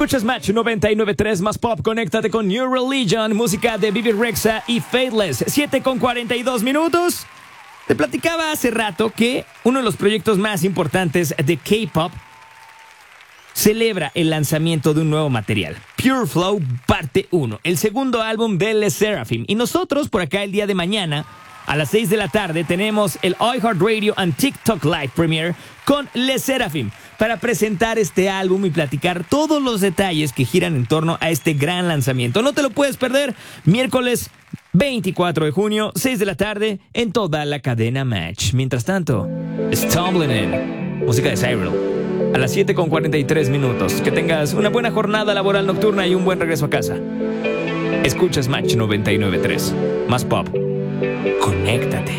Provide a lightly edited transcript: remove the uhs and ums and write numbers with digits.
Escuchas Match 99.3 más pop. Conéctate con New Religion, música de Bebe Rexha y Faithless. 7:42. Te platicaba hace rato que uno de los proyectos más importantes de K-pop celebra el lanzamiento de un nuevo material, Pure Flow Parte 1, el segundo álbum de LE SSERAFIM. Y nosotros por acá el día de mañana, a las 6 de la tarde, tenemos el iHeartRadio and TikTok Live Premiere con LE SSERAFIM para presentar este álbum y platicar todos los detalles que giran en torno a este gran lanzamiento. No te lo puedes perder, miércoles 24 de junio, 6 de la tarde, en toda la cadena Match. Mientras tanto, Stumbling In, música de Cyril. A las 7:43. Que tengas una buena jornada laboral nocturna y un buen regreso a casa. Escuchas Match 99.3. Más pop. Conéctate.